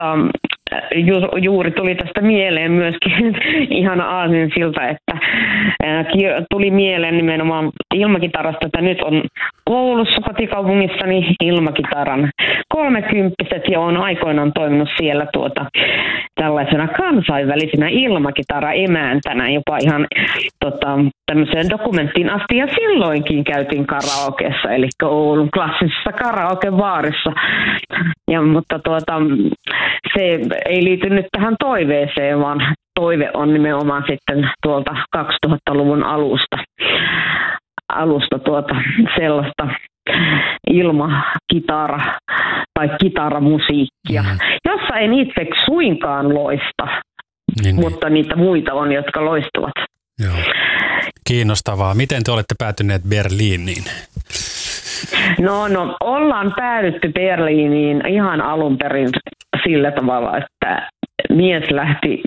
juuri tuli tästä mieleen myöskin ihana aasinsilta, että tuli mieleen nimenomaan ilmakitarasta, että nyt on Oulussa kotikaupungissani ilmakitaran 30-vuotiset ja on aikoinaan toiminut siellä tällaisena kansainvälisenä ilmakitara-emäntänä, jopa ihan tämmöiseen dokumenttiin asti, ja silloinkin käytiin karaokeessa, eli Oulun klassisessa karaokebaarissa. Mutta se ei liity nyt tähän toiveeseen, vaan toive on nimenomaan sitten tuolta 2000-luvun alusta sellaista ilmakitara- tai kitaramusiikkia, jossa en itse suinkaan loista, mutta niitä muita on, jotka loistuvat. Joo. Kiinnostavaa. Miten te olette päätyneet Berliiniin? No, ollaan päädytty Berliiniin ihan alun perin sillä tavalla, että mies lähti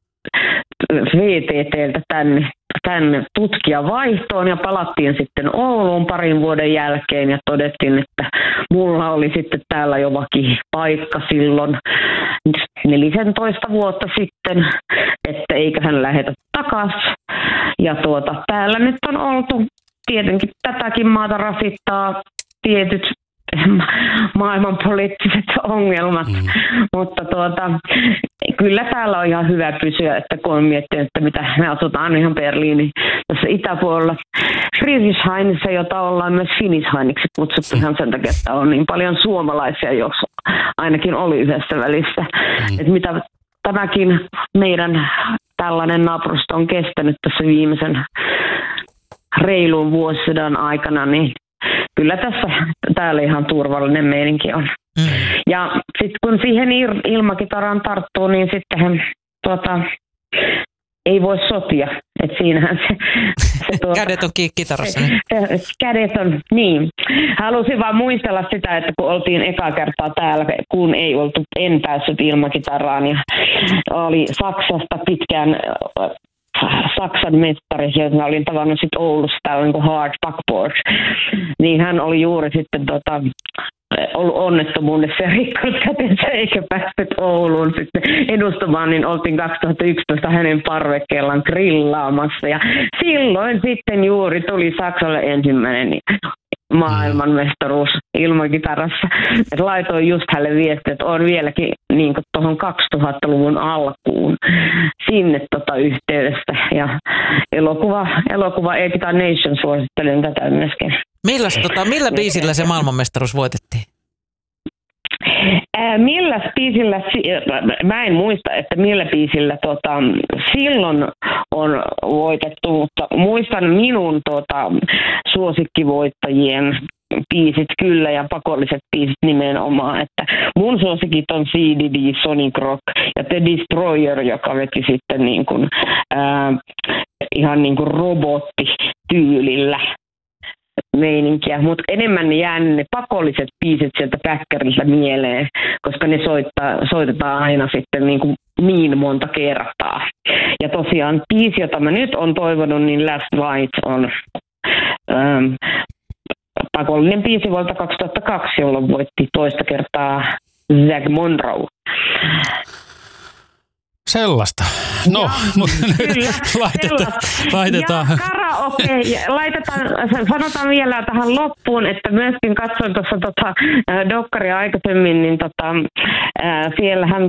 VTT:ltä tänne tutkijavaihtoon ja palattiin sitten Ouluun parin vuoden jälkeen ja todettiin, että mulla oli sitten täällä jo paikka silloin 14 vuotta sitten, että eiköhän lähetä takaisin. Ja täällä nyt on oltu. Tietenkin tätäkin maata rasittaa tietyt maailmanpoliittiset ongelmat, mutta kyllä täällä on ihan hyvä pysyä, että kun on miettinyt, että mitä me asutaan ihan Berliinin tässä itäpuolella Friedrichshainissa, jota ollaan myös Finishhainiksi kutsuttu ihan sen takia, että on niin paljon suomalaisia, jos ainakin oli yhdessä välissä. Että mitä tämäkin meidän tällainen naapurusto on kestänyt tässä viimeisen reilun vuosisadan aikana, niin kyllä täällä ihan turvallinen meininki on. Ja sitten kun siihen ilmakitaraan tarttuu, niin sitten ei voi sotia. Et siinähän se kädet on kitarassa. Kädet on, niin. Halusin vaan muistella sitä, että kun oltiin ekaa kertaa täällä, kun en päässyt ilmakitaraan ja oli Saksasta pitkään Saksan mestari, jota olin tavannut sitten Oulussa, täällä niin kuin Hard Backboard, niin hän oli juuri sitten ollut onnettomuudessa ja rikkonut kätensä eikä päässyt Ouluun sitten edustamaan, niin oltiin 2011 hänen parvekkeellaan grillaamassa ja silloin sitten juuri tuli Saksalle ensimmäinen maailmanmestaruus ilmakitarassa. Et laitoin just hänelle viestiä, että on vieläkin niin tuohon 2000-luvun alkuun sinne yhteydessä. Ja elokuva Guitar Nation suosittelen tätä myöskin. Millä biisillä se maailmanmestaruus voitettiin? Millä biisillä, mä en muista, että millä biisillä silloin on voitettu, mutta muistan minun suosikkivoittajien biisit kyllä ja pakolliset biisit nimenomaan, että mun suosikit on CDD, Sonic Rock ja The Destroyer, joka veti sitten niin kuin, ihan niin kuin robottityylillä meininkiä, mutta enemmän jää ne pakolliset biisit sieltä päkkäriltä mieleen, koska ne soitetaan aina sitten niin monta kertaa. Ja tosiaan biisi, jota mä nyt on toivonut, niin Last Light on pakollinen biisi vuodelta 2002, jolloin voitti toista kertaa Zac Monroe. Sellaista. No, mutta laitetaan. Ja karaoke, sanotaan vielä tähän loppuun, että myöskin katsoin tuossa dokkaria aikaisemmin, niin siellähän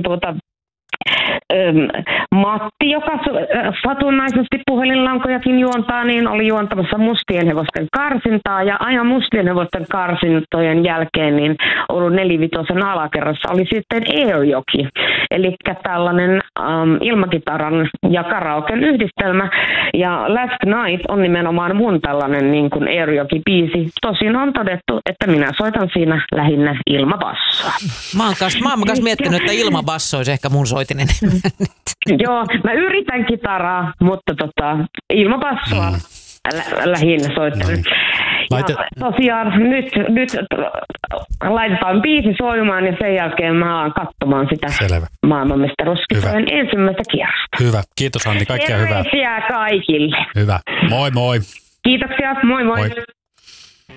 Matti, joka satunnaisesti puhelinlankojakin juontaa, niin oli juontamassa Mustien hevosten karsintaa ja ajan Mustien hevosten karsintojen jälkeen niin ollut 4-5 alakerrassa oli sitten Airjoki, eli tällainen ilmakitaran ja karaoken yhdistelmä ja Last Night on nimenomaan mun tällainen niin kuin Airjoki-biisi. Tosin on todettu, että minä soitan siinä lähinnä ilmabassoa. Mä oon kanssa miettinyt, että ilmabasso olisi ehkä mun soitinen. Joo, mä yritän kitaraa, mutta ilmabassoa lähinnä soittelen. Ja tosiaan nyt laitetaan biisi soimaan ja sen jälkeen mä alan katsomaan sitä maailmanmestaruuskisojen ensimmäistä kierrosta. Hyvä. Kiitos Anni, kaikkea hyvää. Terveisiä kaikille. Hyvä. Moi moi. Kiitoksia, moi moi.